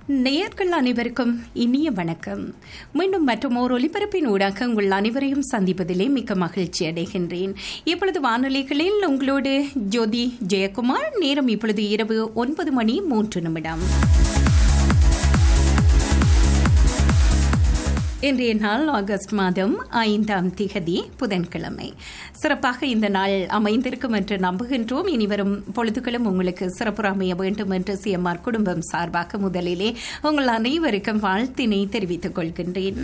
நேயர்கள் அனைவருக்கும் இனிய வணக்கம். மீண்டும் மற்றும் ஓர் ஒலிபரப்பின் ஊடாக உங்கள் அனைவரையும் சந்திப்பதிலே மிக்க மகிழ்ச்சி அடைகின்றேன். இப்பொழுது வானொலிகளில் உங்களோடு ஜோதி ஜெயக்குமார். நேரம் இப்பொழுது இரவு 9:03. இன்றைய நாள் ஆகஸ்ட் மாதம் 5ஆம் திகதி புதன்கிழமை. சிறப்பாக இந்த நாள் அமைந்திருக்கும் என்று நம்புகின்றோம். இனிவரும் பொழுதுகளும் உங்களுக்கு சிறப்புற அமைய வேண்டும் என்று சிஎம்ஆர் குடும்பம் சார்பாக முதலிலே உங்கள் அனைவருக்கும் வாழ்த்தினை தெரிவித்துக் கொள்கின்றேன்.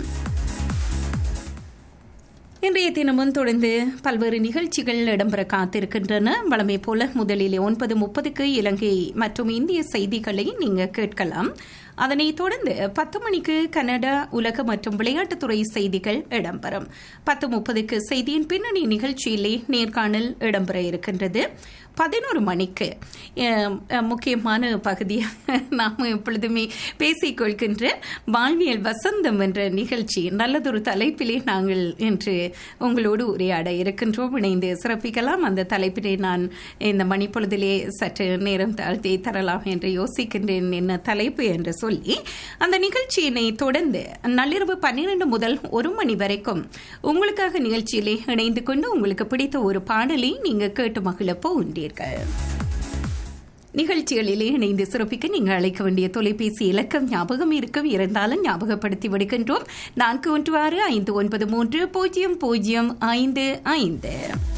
இன்றைய தினமும் தொடர்ந்து பல்வேறு நிகழ்ச்சிகள் இடம்பெற காத்திருக்கின்றன. வழமை போல முதலிலே 9:30 இலங்கை மற்றும் இந்திய செய்திகளை நீங்கள் கேட்கலாம். அதனைத் தொடர்ந்து 10 மணிக்கு கனடா உலக மற்றும் விளையாட்டுத்துறை செய்திகள் இடம்பெறும். 10:30 செய்தியின் பின்னணி நிகழ்ச்சியிலே நேர்காணல் இடம்பெற இருக்கின்றது. 11 மணிக்கு முக்கியமான பகுதியாக நாம் எப்பொழுதுமே பேசிக்கொள்கின்ற வாழ்வியல் வசந்தம் என்ற நிகழ்ச்சி நல்லதொரு தலைப்பிலே நாங்கள் இன்று உங்களோடு உரையாட இருக்கின்றோம். இணைந்து சிறப்பிக்கலாம். அந்த தலைப்பிலே நான் இந்த மணிப்பொழுதிலே சற்று நேரம் தாழ்த்தி தரலாம் என்று யோசிக்கின்றேன், என்ன தலைப்பு என்று சொல்லி. அந்த நிகழ்ச்சியினை தொடர்ந்து நள்ளிரவு 12 முதல் 1 மணி வரைக்கும் உங்களுக்காக நிகழ்ச்சியிலே இணைந்து கொண்டு உங்களுக்கு பிடித்த ஒரு பாடலை நீங்க கேட்டு மகிழ போகின்றீர்கள். நிகழ்ச்சிகளிலே இணைந்து சிறப்பிக்க நீங்கள் அழைக்க வேண்டிய தொலைபேசி இலக்கம் ஞாபகம் இருக்கும், இருந்தாலும் ஞாபகப்படுத்தி விடுகின்றோம். 4165930055.